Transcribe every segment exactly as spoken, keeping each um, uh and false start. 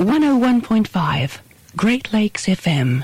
one oh one point five, Great Lakes F M.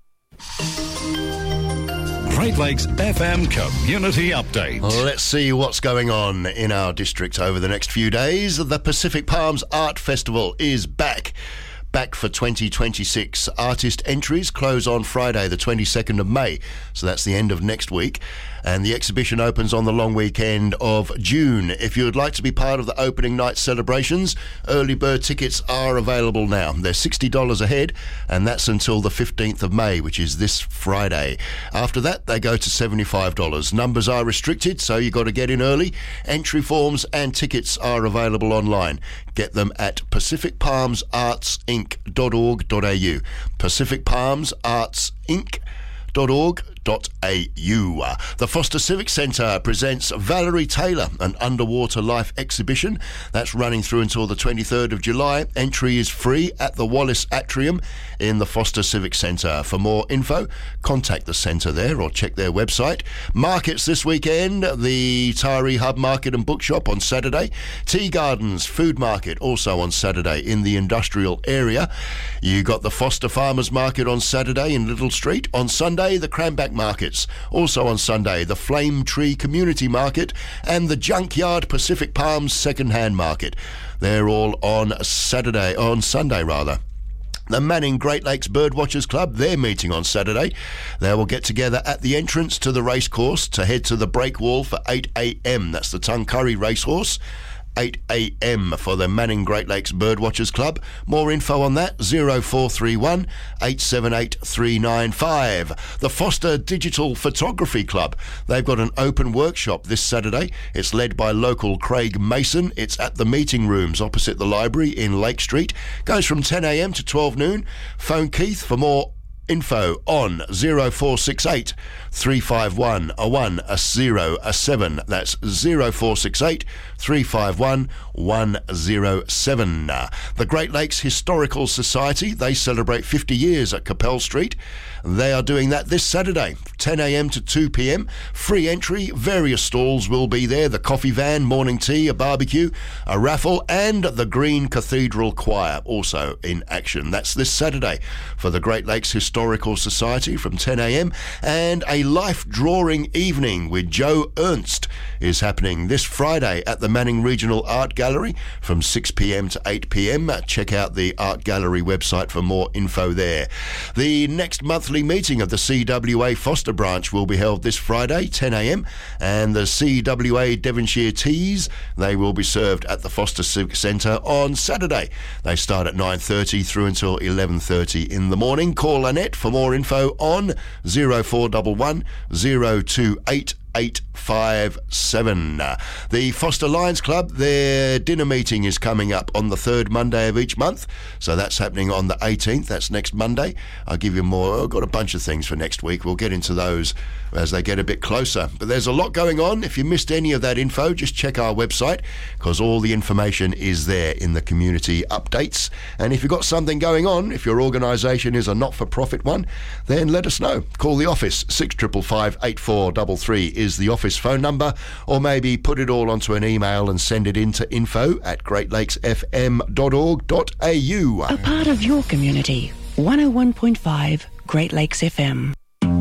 Great Lakes F M Community Update. Let's see what's going on in our district over the next few days. The Pacific Palms Art Festival is back. Back for twenty twenty-six. Artist entries close on Friday, the twenty-second of May, so that's the end of next week. And the exhibition opens on the long weekend of June. If you would like to be part of the opening night celebrations, early bird tickets are available now. They're sixty dollars a head, and that's until the fifteenth of May, which is this Friday. After that, they go to seventy-five dollars. Numbers are restricted, so you've got to get in early. Entry forms and tickets are available online. Get them at pacific palms arts inc dot org dot a u. pacific palms arts inc dot org dot a u. The Foster Civic Centre presents Valerie Taylor, an underwater life exhibition. That's running through until the twenty-third of July. Entry is free at the Wallace Atrium in the Foster Civic Centre. For more info, contact the centre there or check their website. Markets this weekend, the Tari Hub Market and Bookshop on Saturday. Tea Gardens Food Market also on Saturday in the industrial area. You got the Foster Farmers Market on Saturday in Little Street. On Sunday, the Cranback Markets. Also on Sunday, the Flame Tree Community Market and the Junkyard Pacific Palms Second-Hand Market. They're all on Saturday, on Sunday rather. The Manning Great Lakes Birdwatchers Club, they're meeting on Saturday. They will get together at the entrance to the racecourse to head to the breakwall for eight a.m. That's the Tuncurry Racehorse. eight a.m. for the Manning Great Lakes Birdwatchers Club. More info on that, oh four three one, eight seven eight, three nine five. The Foster Digital Photography Club, they've got an open workshop this Saturday. It's led by local Craig Mason. It's at the meeting rooms opposite the library in Lake Street. Goes from ten a.m. to twelve noon. Phone Keith for more info on oh four six eight, three five one, one oh seven. That's oh four six eight, three five one, one oh seven. The Great Lakes Historical Society, they celebrate fifty years at Capel Street. They are doing that this Saturday, ten a.m. to two p.m. Free entry, various stalls will be there. The coffee van, morning tea, a barbecue, a raffle, and the Green Cathedral Choir also in action. That's this Saturday for the Great Lakes Historical Society from ten a.m. And a life drawing evening with Joe Ernst is happening this Friday at the Manning Regional Art Gallery from six p.m. to eight p.m. Check out the Art Gallery website for more info there. The next monthly meeting of the C W A Foster branch will be held this Friday, ten a.m. and the C W A Devonshire Teas, they will be served at the Foster Civic Centre on Saturday. They start at nine thirty through until eleven thirty in the morning. Call Annette for more info on oh four one one, oh two eight eight five seven. The Foster Lions Club, their dinner meeting is coming up on the third Monday of each month, so that's happening on the eighteenth. That's next Monday. I'll give you more. I've got a bunch of things for next week. We'll get into those as they get a bit closer, but there's a lot going on. If you missed any of that info, just check our website because all the information is there in the community updates. And if you've got something going on, if your organisation is a not-for-profit one, then let us know. Call the office. Six five five, eight four three three is the office phone number, or maybe put it all onto an email and send it in to info at great lakes f m dot org dot a u. A part of your community. one oh one point five, Great Lakes F M.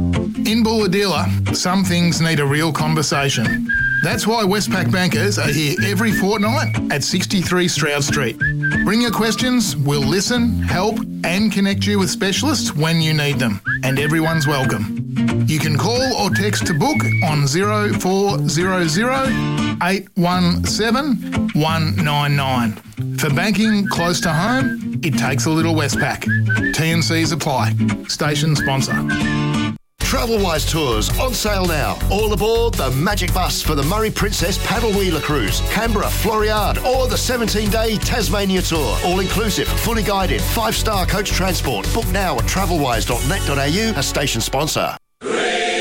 In Bulahdelah, some things need a real conversation. That's why Westpac bankers are here every fortnight at sixty-three Stroud Street. Bring your questions, we'll listen, help and connect you with specialists when you need them, and everyone's welcome. You can call or text to book on oh four hundred, eight one seven, one nine nine. For banking close to home, it takes a little Westpac. T and Cs apply. Station sponsor. Travelwise Tours on sale now. All aboard the Magic Bus for the Murray Princess Paddle Wheeler Cruise, Canberra, Floriade, or the seventeen-day Tasmania Tour. All inclusive, fully guided, five-star coach transport. Book now at travelwise dot net dot a u, a station sponsor.